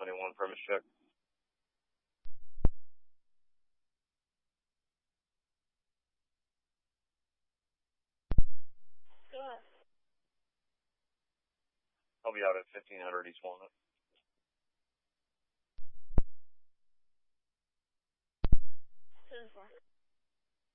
1021 premise check. Go ahead. I'll be out at 1500 East Walnut. 10-4.